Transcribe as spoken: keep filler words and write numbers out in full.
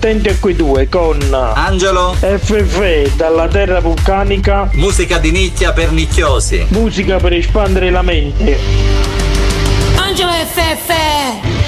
Attenti a quei due con Angelo F F dalla terra vulcanica. Musica di nicchia per nicchiosi. Musica per espandere la mente. Angelo F F